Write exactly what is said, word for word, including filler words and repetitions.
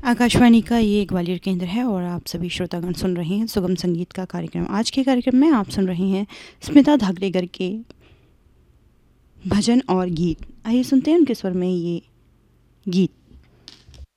आकाशवाणी का ये ग्वालियर केंद्र है और आप सभी श्रोतागण सुन रहे हैं सुगम संगीत का कार्यक्रम। आज के कार्यक्रम में आप सुन रहे हैं स्मिता धागड़ेकर के भजन और गीत। आइए सुनते हैं उनके स्वर में ये गीत।